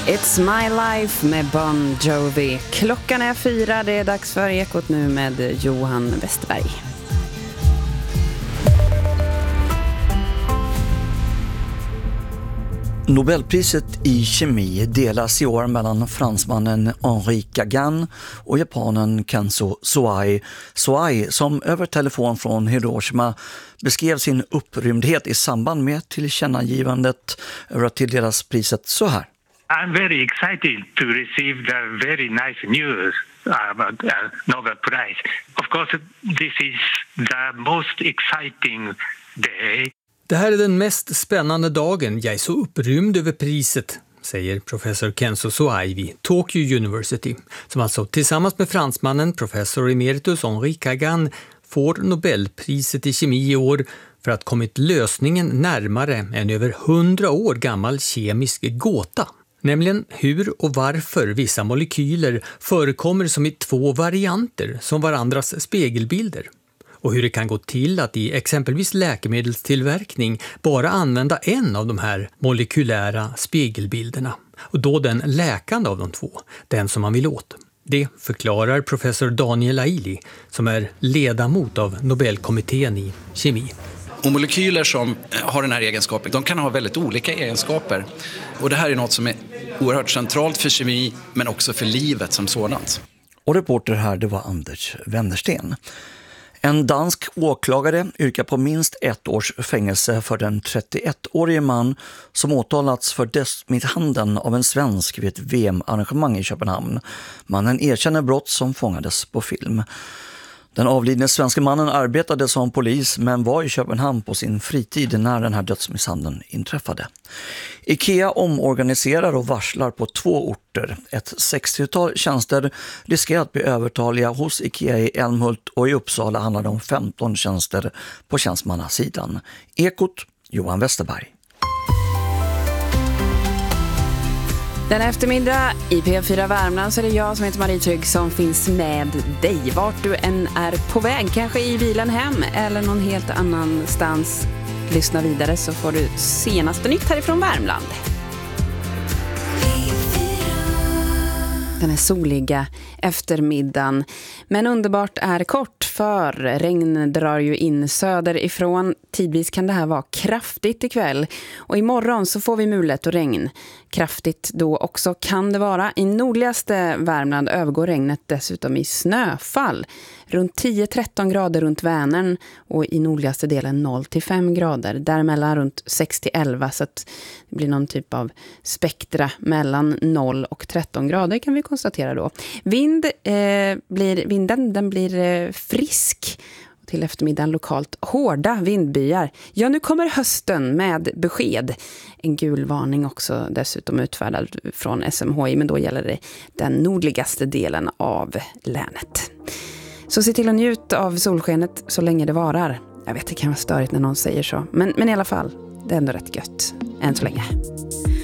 It's My Life med Bon Jovi. Klockan är 4, det är dags för Ekot nu med Johan Westerberg. Nobelpriset i kemi delas i år mellan fransmannen Henri Gagin och japanen Kenzo Soai. Soai, som över telefon från Hiroshima beskrev sin upprymdhet i samband med tillkännagivandet över att tilldelas priset så här. I'm very excited to receive the very nice news about Nobel Prize. Of course, this is the most exciting day. Det här är den mest spännande dagen. Jag är så upprymd över priset, säger professor Kenzo Soai vid Tokyo University, som alltså tillsammans med fransmannen professor emeritus Henri Gagin får Nobelpriset i kemi i år för att kommit lösningen närmare en över 100 år gammal kemisk gåta. Nämligen hur och varför vissa molekyler förekommer som i två varianter som varandras spegelbilder. Och hur det kan gå till att i exempelvis läkemedelstillverkning bara använda en av de här molekylära spegelbilderna. Och då den läkande av de två, den som man vill åt. Det förklarar professor Daniel Aili som är ledamot av Nobelkommittén i kemi. Och molekyler som har den här egenskapen, de kan ha väldigt olika egenskaper. Och det här är något som är oerhört centralt för kemi men också för livet som sådant. Och reporter här, det var Anders Wennersten. En dansk åklagare yrkar på minst 1 års fängelse för den 31-årige man som åtalats för dödsmisshandeln av en svensk vid ett VM-arrangemang i Köpenhamn. Mannen erkänner brott som fångades på film. Den avlidne svenska mannen arbetade som polis men var i Köpenhamn på sin fritid när den här dödsmisshandeln inträffade. IKEA omorganiserar och varslar på 2 orter. Ett 60-tal tjänster riskerar att bli övertaliga hos IKEA i Älmhult och i Uppsala handlar det om 15 tjänster på tjänstemannasidan. Ekot, Johan Westerberg. Den eftermiddag i P4 Värmland så är det jag som heter Marie Trygg som finns med dig. Vart du än är på väg, kanske i bilen hem eller någon helt annanstans. Lyssna vidare så får du senaste nytt härifrån Värmland. Den är soliga eftermiddagen. Men underbart är kort för regn drar ju in söderifrån. Tidvis kan det här vara kraftigt ikväll. Och imorgon så får vi mulet och regn. Kraftigt då också kan det vara. I nordligaste Värmland övergår regnet dessutom i snöfall. Runt 10-13 grader runt Vänern och i nordligaste delen 0-5 grader. Däremellan runt 6-11 så att det blir någon typ av spektra mellan 0 och 13 grader kan vi konstatera då. Vinden blir frisk. Till eftermiddagen lokalt hårda vindbyar. Ja, nu kommer hösten med besked. En gul varning också dessutom utfärdad från SMHI, men då gäller det den nordligaste delen av länet. Så se till att njuta av solskenet så länge det varar. Jag vet, det kan vara störigt när någon säger så. Men i alla fall, det är ändå rätt gött. Än så länge.